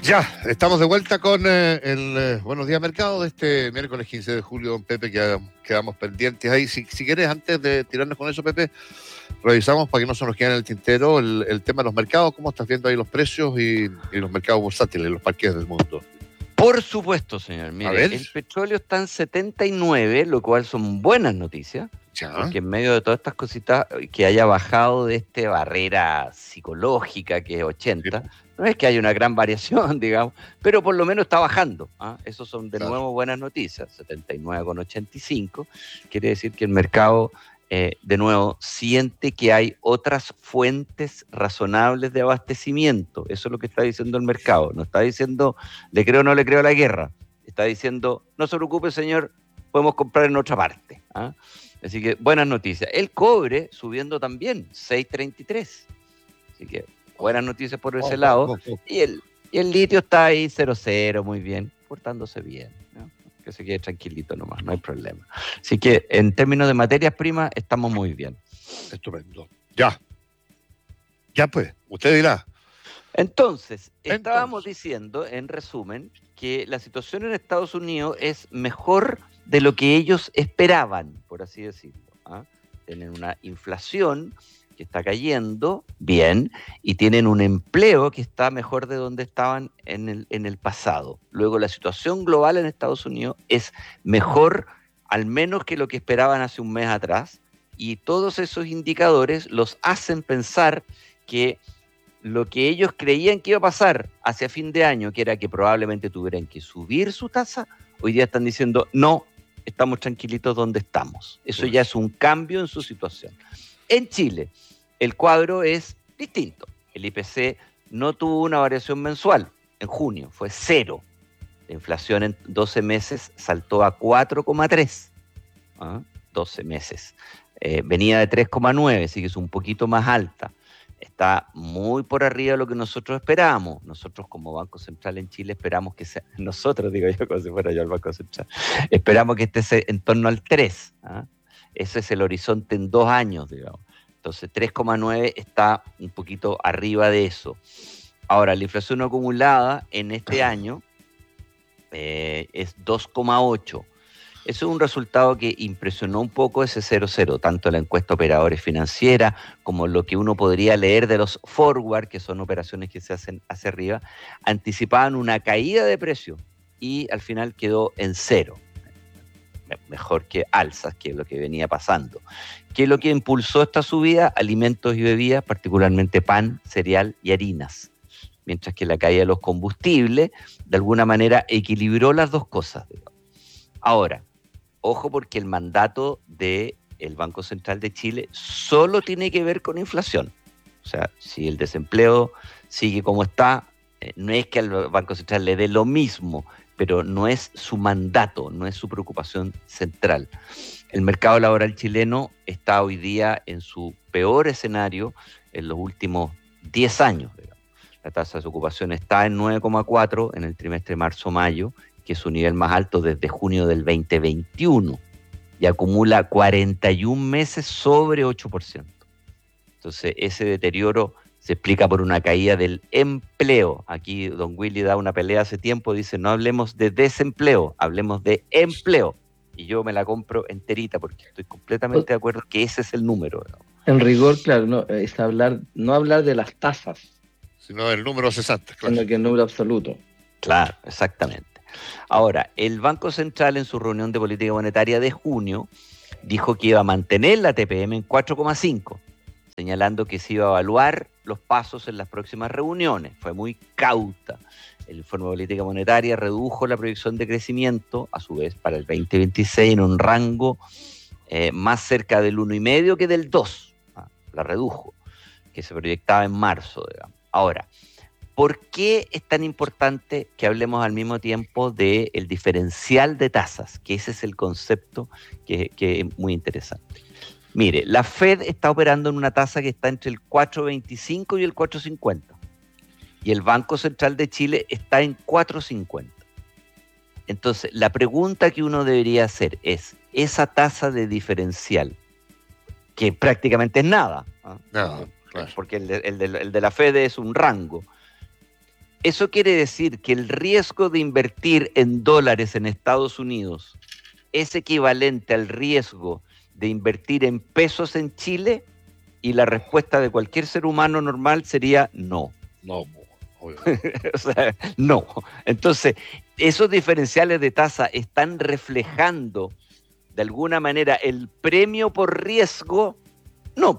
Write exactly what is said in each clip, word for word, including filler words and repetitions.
Ya, estamos de vuelta con eh, el eh, Buenos Días Mercado de este miércoles quince de julio, don Pepe, que quedamos pendientes ahí. Si, si quieres, antes de tirarnos con eso, Pepe, revisamos para que no se nos quede en el tintero el, el tema de los mercados, cómo estás viendo ahí los precios y, y los mercados bursátiles, los parques del mundo. Por supuesto, señor. Mire, el petróleo está en setenta y nueve, lo cual son buenas noticias. Ya. Porque en medio de todas estas cositas, que haya bajado de esta barrera psicológica que es ochenta, sí. No es que haya una gran variación, digamos, pero por lo menos está bajando. ¿eh? Esos son de claro. nuevo buenas noticias, setenta y nueve con ochenta y cinco. Quiere decir que el mercado, eh, de nuevo, siente que hay otras fuentes razonables de abastecimiento. Eso es lo que está diciendo el mercado. No está diciendo, le creo o no le creo a la guerra. Está diciendo, no se preocupe, señor, podemos comprar en otra parte. ¿eh? Así que buenas noticias. El cobre subiendo también, seis treinta y tres. Así que buenas noticias por ese oh, lado. Oh, oh, oh. Y, el, y el litio está ahí cero cero, muy bien, portándose bien. ¿no? Que se quede tranquilito nomás, no hay problema. Así que en términos de materias primas estamos muy bien. Estupendo. Ya. Ya pues, usted dirá. Entonces, estábamos Entonces. diciendo, en resumen, que la situación en Estados Unidos es mejor de lo que ellos esperaban, por así decirlo. ¿ah? Tienen una inflación que está cayendo bien y tienen un empleo que está mejor de donde estaban en el, en el pasado. Luego, la situación global en Estados Unidos es mejor, al menos que lo que esperaban hace un mes atrás, y todos esos indicadores los hacen pensar que lo que ellos creían que iba a pasar hacia fin de año, que era que probablemente tuvieran que subir su tasa, hoy día están diciendo, no, estamos tranquilitos donde estamos. Eso ya es un cambio en su situación. En Chile, el cuadro es distinto. El I P C no tuvo una variación mensual en junio, fue cero. La inflación en doce meses saltó a cuatro coma tres. ¿Ah? doce meses. Eh, venía de tres coma nueve, así que es un poquito más alta. Está muy por arriba de lo que nosotros esperábamos. Nosotros como Banco Central en Chile esperamos que sea, nosotros digo yo como si fuera yo el Banco Central, esperamos que esté en torno al tres. ¿ah? Ese es el horizonte en dos años, digamos. Entonces tres coma nueve está un poquito arriba de eso. Ahora, la inflación acumulada en este año eh, es dos coma ocho. Eso es un resultado que impresionó un poco ese cero cero, tanto la encuesta operadores financiera como lo que uno podría leer de los forward, que son operaciones que se hacen hacia arriba, anticipaban una caída de precio y al final quedó en cero. Mejor que alzas, que es lo que venía pasando. ¿Qué es lo que impulsó esta subida? Alimentos y bebidas, particularmente pan, cereal y harinas. Mientras que la caída de los combustibles, de alguna manera, equilibró las dos cosas. Ahora, ojo porque el mandato del Banco Central de Chile solo tiene que ver con inflación. O sea, si el desempleo sigue como está, eh, no es que al Banco Central le dé lo mismo, pero no es su mandato, no es su preocupación central. El mercado laboral chileno está hoy día en su peor escenario en los últimos diez años. Digamos. La tasa de desocupación está en nueve coma cuatro en el trimestre marzo-mayo, que es su nivel más alto desde junio del veinte veintiuno, y acumula cuarenta y un meses sobre ocho por ciento. Entonces, ese deterioro se explica por una caída del empleo. Aquí don Willy da una pelea hace tiempo, dice, no hablemos de desempleo, hablemos de empleo. Y yo me la compro enterita porque estoy completamente de acuerdo que ese es el número. ¿no? En rigor, claro, no, es hablar, no hablar de las tasas, sino del número cesante, claro. Sino que el número absoluto. Claro, exactamente. Ahora, el Banco Central en su reunión de política monetaria de junio dijo que iba a mantener la T P M en cuatro coma cinco, señalando que se iba a evaluar los pasos en las próximas reuniones. Fue muy cauta. El informe de política monetaria redujo la proyección de crecimiento, a su vez, para el veinte veintiséis en un rango eh, más cerca del uno coma cinco que del dos. Ah, la redujo, que se proyectaba en marzo, digamos. Ahora, ¿por qué es tan importante que hablemos al mismo tiempo del diferencial de tasas? Que ese es el concepto que, que es muy interesante. Mire, la Fed está operando en una tasa que está entre el cuatro veinticinco y el cuatro cincuenta. Y el Banco Central de Chile está en cuatro cincuenta. Entonces, la pregunta que uno debería hacer es, esa tasa de diferencial, que prácticamente es nada, ¿eh? No, claro. Porque el de, el, de, el de la Fed es un rango, Eso quiere decir que el riesgo de invertir en dólares en Estados Unidos es equivalente al riesgo de invertir en pesos en Chile, y la respuesta de cualquier ser humano normal sería no. No, obviamente. O sea, no. Entonces, esos diferenciales de tasa están reflejando de alguna manera el premio por riesgo. No,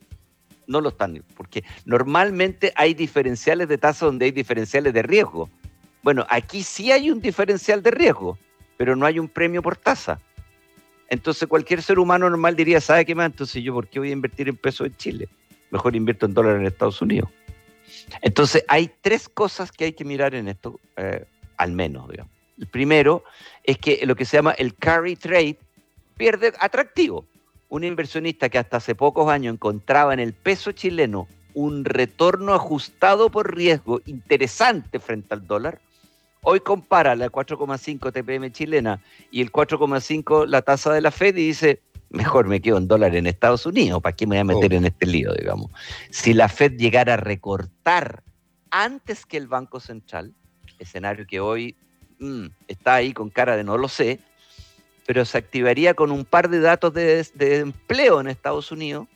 no lo están, porque normalmente hay diferenciales de tasa donde hay diferenciales de riesgo. Bueno, aquí sí hay un diferencial de riesgo, pero no hay un premio por tasa. Entonces cualquier ser humano normal diría, ¿sabe qué más? Entonces yo, ¿por qué voy a invertir en pesos en Chile? Mejor invierto en dólares en Estados Unidos. Entonces hay tres cosas que hay que mirar en esto, eh, al menos, digamos. El primero es que lo que se llama el carry trade pierde atractivo. Un inversionista que hasta hace pocos años encontraba en el peso chileno un retorno ajustado por riesgo interesante frente al dólar, hoy compara la cuatro coma cinco T P M chilena y el cuatro coma cinco la tasa de la Fed y dice, mejor me quedo en dólar en Estados Unidos, ¿para qué me voy a meter oh. en este lío, digamos? Si la Fed llegara a recortar antes que el Banco Central, escenario que hoy mmm, está ahí con cara de no lo sé, pero se activaría con un par de datos de, de empleo en Estados Unidos,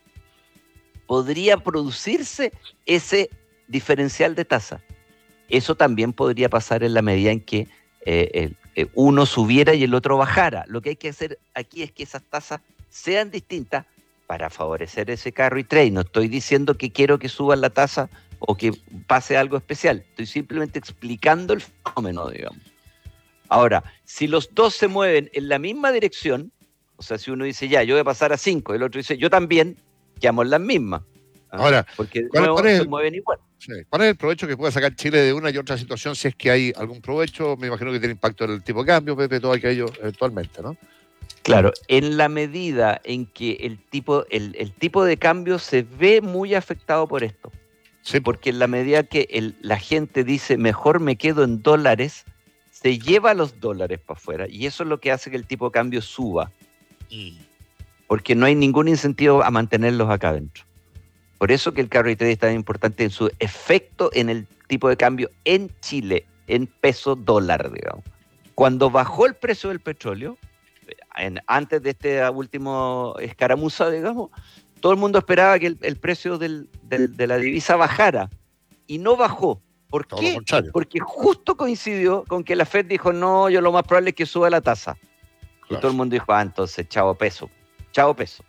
podría producirse ese diferencial de tasa. Eso también podría pasar en la medida en que eh, el, eh, uno subiera y el otro bajara. Lo que hay que hacer aquí es que esas tasas sean distintas para favorecer ese carry trade. No estoy diciendo que quiero que suban la tasa o que pase algo especial. Estoy simplemente explicando el fenómeno, digamos. Ahora, si los dos se mueven en la misma dirección, o sea, si uno dice ya, yo voy a pasar a cinco, y el otro dice yo también, quedamos en las mismas. ¿Ah? Ahora, porque de ¿cuál, nuevo cuál es se el, mueven igual. Sí. ¿Cuál es el provecho que puede sacar Chile de una y otra situación? Si es que hay algún provecho, me imagino que tiene impacto en el tipo de cambio, Pepe, todo aquello eventualmente, ¿no? Claro, en la medida en que el tipo, el, el tipo de cambio se ve muy afectado por esto. Sí. Porque en la medida que el, la gente dice mejor me quedo en dólares, se lleva los dólares para afuera y eso es lo que hace que el tipo de cambio suba. Mm. Porque no hay ningún incentivo a mantenerlos acá adentro. Por eso que el carry trade es tan importante en su efecto en el tipo de cambio en Chile, en peso dólar, digamos. Cuando bajó el precio del petróleo, en, antes de este último escaramuza, digamos, todo el mundo esperaba que el, el precio del, del, de la divisa bajara y no bajó. ¿Por todo qué? Porque justo coincidió con que la Fed dijo, no, yo lo más probable es que suba la tasa. Claro. Y todo el mundo dijo, ah, entonces, chavo peso, chavo peso.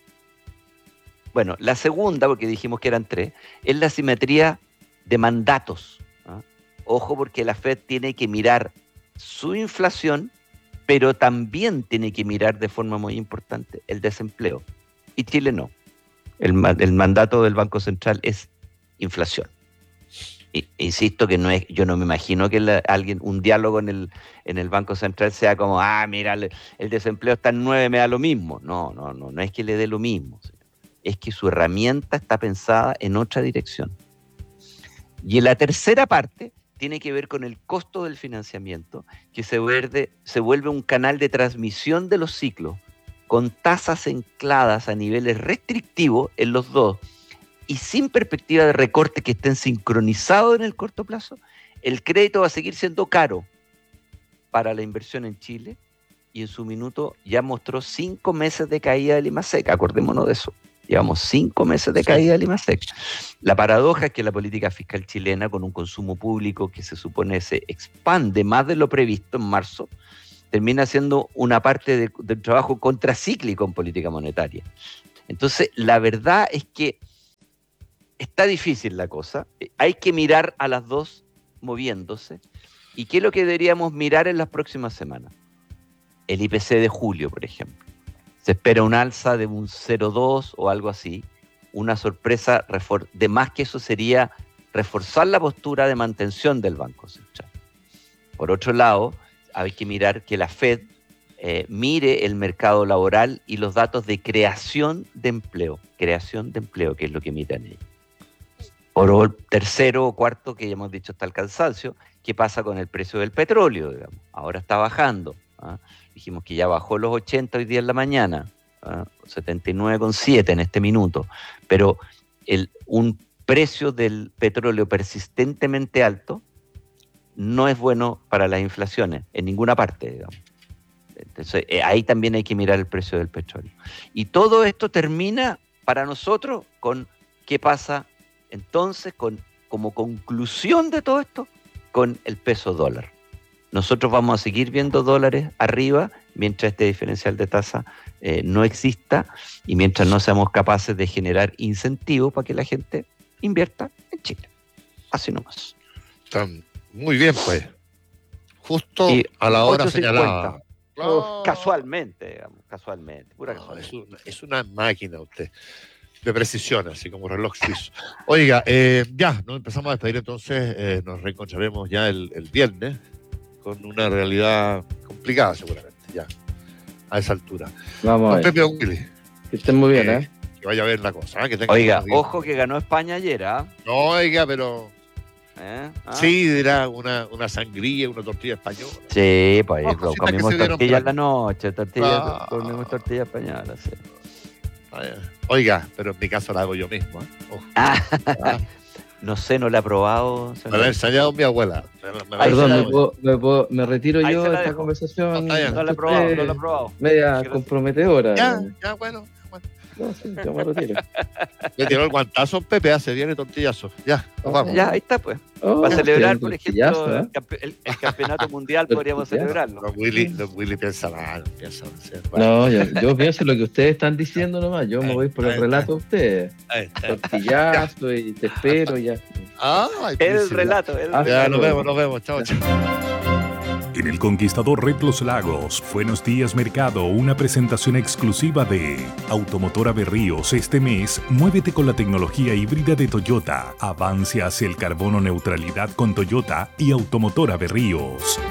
Bueno, la segunda, porque dijimos que eran tres, es la simetría de mandatos. ¿Ah? Ojo, porque la Fed tiene que mirar su inflación, pero también tiene que mirar de forma muy importante el desempleo. Y Chile no. El, el mandato del Banco Central es inflación. I, insisto que no es, yo no me imagino que la, alguien, un diálogo en el, en el Banco Central sea como, ah, mira, el, el desempleo está en nueve, me da lo mismo. No, no, no, no es que le dé lo mismo. Es que su herramienta está pensada en otra dirección. Y en la tercera parte tiene que ver con el costo del financiamiento, que se vuelve, se vuelve un canal de transmisión de los ciclos, con tasas ancladas a niveles restrictivos en los dos, y sin perspectiva de recorte que estén sincronizados en el corto plazo, el crédito va a seguir siendo caro para la inversión en Chile, y en su minuto ya mostró cinco meses de caída del IMASEC, acordémonos de eso. Llevamos cinco meses de caída del IMASEC. La paradoja es que la política fiscal chilena, con un consumo público que se supone se expande más de lo previsto en marzo, termina siendo una parte de, del trabajo contracíclico en política monetaria. Entonces, la verdad es que está difícil la cosa. Hay que mirar a las dos moviéndose. ¿Y qué es lo que deberíamos mirar en las próximas semanas? El I P C de julio, por ejemplo. Se espera un alza de un cero coma dos o algo así. Una sorpresa de más que eso sería reforzar la postura de mantención del Banco Central. Por otro lado, hay que mirar que la Fed eh, mire el mercado laboral y los datos de creación de empleo. Creación de empleo, que es lo que miran ellos. Por tercero o cuarto, que ya hemos dicho hasta el cansancio, ¿qué pasa con el precio del petróleo? Digamos? Ahora está bajando. ¿Ah? Dijimos que ya bajó los ochenta hoy día en la mañana, ¿ah? setenta y nueve coma siete en este minuto, pero el, un precio del petróleo persistentemente alto no es bueno para las inflaciones, en ninguna parte, digamos. Entonces, eh, ahí también hay que mirar el precio del petróleo. Y todo esto termina para nosotros con qué pasa entonces, con, como conclusión de todo esto, con el peso dólar. Nosotros vamos a seguir viendo dólares arriba mientras este diferencial de tasa eh, no exista y mientras no seamos capaces de generar incentivos para que la gente invierta en Chile. Así nomás. Están muy bien, pues. Justo y a la hora señalada. Oh. Casualmente, digamos, casualmente, pura no, casualmente. Es una, es una máquina usted, de precisión, así como reloj suizo. Oiga, eh, ya, nos empezamos a despedir entonces, eh, nos reencontraremos ya el, el viernes, con una realidad complicada seguramente, ya, a esa altura. Vamos con a ver. Pepe Willy. Que estén muy bien, eh, ¿eh? Que vaya a ver la cosa. ¿eh? Que tenga Oiga, ojo que ganó España ayer, ¿ah? ¿eh? No, oiga, pero... ¿Eh? ¿Ah? Sí, dirá una, una sangría, una tortilla española. Sí, pues ahí no, comimos tortilla en la noche, tortilla, ah. comimos tortilla española, sí. Oiga, pero en mi caso la hago yo mismo. ¿eh? Ojo. Ah. Ah. No sé, no la he probado. Me la ha enseñado mi abuela. Me, me Perdón, me, puedo, me, puedo, me retiro ahí yo de esta dejo. conversación. No, no la he probado, no la he probado. Media comprometedora. Ya, ya, bueno. bueno. No, sí, yo me retiro. Le tiró el guantazo, Pepe, hace bien el tortillazo. Ya, nos vamos. Ya, ahí está, pues. Oh, Para celebrar, por ejemplo, ¿eh? el, el campeonato mundial podríamos celebrarlo. Don Willy, don Willy piensa mal, piensa mal. No, yo, yo pienso lo que ustedes están diciendo nomás. Yo me voy por el relato de ustedes. Tortillazo y te espero ya. Ah, el relato. El ya, relato. nos vemos, nos vemos. Chao, chao. En el Conquistador Red Los Lagos, Buenos Días Mercado, una presentación exclusiva de Automotora Berríos. Este mes, muévete con la tecnología híbrida de Toyota. Avance hacia el carbono neutralidad con Toyota y Automotora Berríos.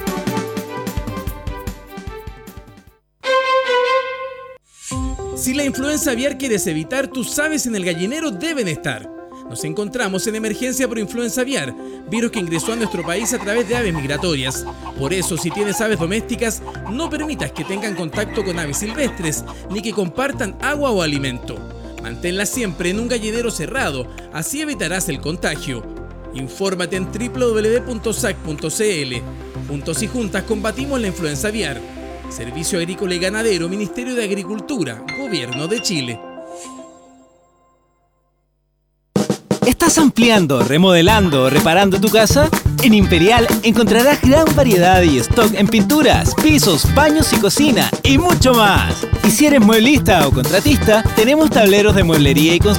Si la influenza aviar quieres evitar, tus aves en el gallinero deben estar. Nos encontramos en emergencia por influenza aviar, virus que ingresó a nuestro país a través de aves migratorias. Por eso, si tienes aves domésticas, no permitas que tengan contacto con aves silvestres, ni que compartan agua o alimento. Manténlas siempre en un gallinero cerrado, así evitarás el contagio. Infórmate en doble u doble u doble u punto s a c punto c l. Juntos y juntas combatimos la influenza aviar. Servicio Agrícola y Ganadero, Ministerio de Agricultura, Gobierno de Chile. ¿Estás ampliando, remodelando o reparando tu casa? En Imperial encontrarás gran variedad y stock en pinturas, pisos, baños y cocina y mucho más. Y si eres mueblista o contratista, tenemos tableros de mueblería y construcción